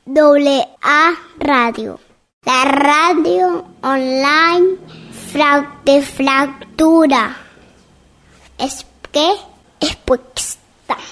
WA Radio. La radio online de fractura. Es que es